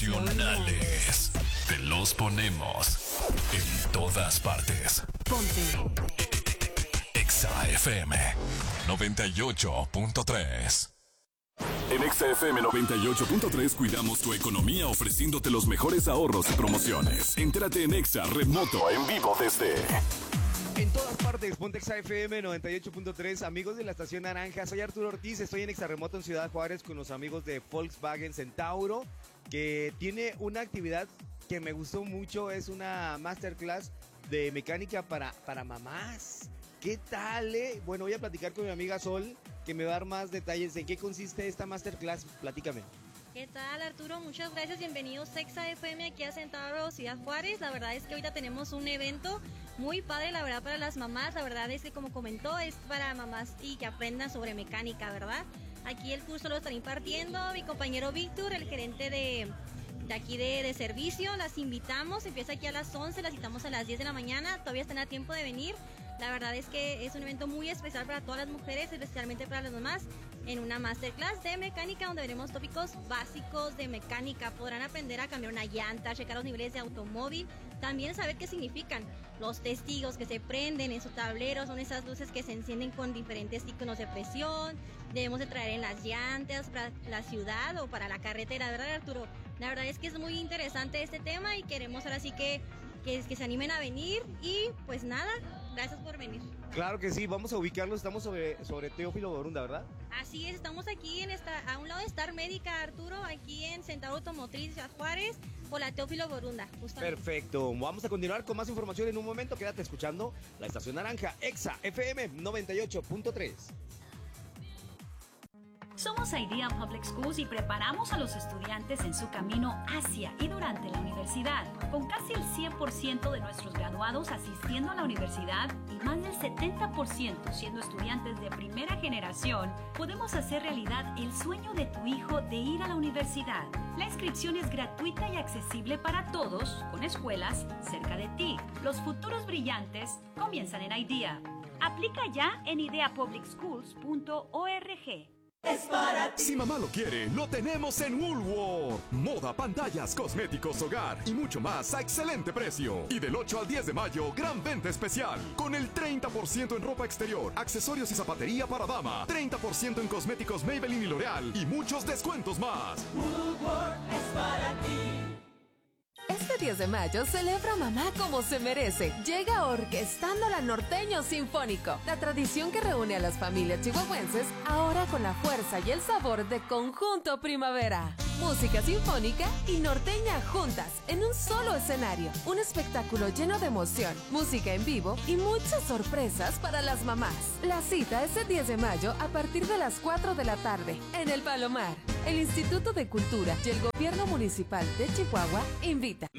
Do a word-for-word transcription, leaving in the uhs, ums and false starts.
nacionales. Te los ponemos en todas partes. Ponte Exa F M noventa y ocho punto tres. En Exa F M noventa y ocho punto tres cuidamos tu economía ofreciéndote los mejores ahorros y promociones. Entérate en Exa Remoto en vivo desde... En todas partes, ponte Exa F M noventa y ocho punto tres, amigos de la Estación Naranja. Soy Arturo Ortiz, estoy en Exa Remoto en Ciudad Juárez con los amigos de Volkswagen Centauro, que tiene una actividad que me gustó mucho, es una masterclass de mecánica para, para mamás. ¿Qué tal, eh? Bueno, voy a platicar con mi amiga Sol, que me va a dar más detalles. ¿En qué consiste esta masterclass? Platícame. ¿Qué tal, Arturo? Muchas gracias, bienvenidos a Exa F M aquí a Centauro, Ciudad Juárez. La verdad es que ahorita tenemos un evento muy padre, la verdad, para las mamás. La verdad es que, como comentó, es para mamás y que aprendan sobre mecánica, ¿verdad? Aquí el curso lo están impartiendo mi compañero Víctor, el gerente de, de aquí de, de servicio. Las invitamos, empieza aquí a las once, las citamos a las diez de la mañana, todavía están a tiempo de venir. La verdad es que es un evento muy especial para todas las mujeres, especialmente para las mamás, en una masterclass de mecánica donde veremos tópicos básicos de mecánica. Podrán aprender a cambiar una llanta, checar los niveles de automóvil, también saber qué significan los testigos que se prenden en su tablero. Son esas luces que se encienden con diferentes iconos de presión. Debemos de traer en las llantas para la ciudad o para la carretera, ¿verdad, Arturo? La verdad es que es muy interesante este tema y queremos ahora sí que, que, que se animen a venir y pues nada, gracias por venir. Claro que sí, vamos a ubicarlos, estamos sobre, sobre Teófilo Borunda, ¿verdad? Así es, estamos aquí en esta, a un lado de Star Médica, Arturo, aquí en Centauro Automotriz, Ciudad Juárez, por la Teófilo Borunda, justamente. Perfecto, vamos a continuar con más información en un momento, quédate escuchando la Estación Naranja, Exa F M noventa y ocho punto tres. Somos Idea Public Schools y preparamos a los estudiantes en su camino hacia y durante la universidad. Con casi el cien por ciento de nuestros graduados asistiendo a la universidad y más del setenta por ciento siendo estudiantes de primera generación, podemos hacer realidad el sueño de tu hijo de ir a la universidad. La inscripción es gratuita y accesible para todos, con escuelas cerca de ti. Los futuros brillantes comienzan en Idea. Aplica ya en idea public schools punto org. Es para ti. Si mamá lo quiere, lo tenemos en Woolworth. Moda, pantallas, cosméticos, hogar y mucho más a excelente precio. Y del ocho al diez de mayo, gran venta especial. Con el treinta por ciento en ropa exterior, accesorios y zapatería para dama. treinta por ciento en cosméticos Maybelline y L'Oreal. Y muchos descuentos más. Woolworth es para ti. Este diez de mayo celebra a mamá como se merece. Llega Orquestando la Norteño Sinfónico, la tradición que reúne a las familias chihuahuenses, ahora con la fuerza y el sabor de Conjunto Primavera. Música sinfónica y norteña juntas en un solo escenario. Un espectáculo lleno de emoción, música en vivo y muchas sorpresas para las mamás. La cita es el diez de mayo a partir de las cuatro de la tarde en El Palomar. El Instituto de Cultura y el Gobierno Municipal de Chihuahua invita.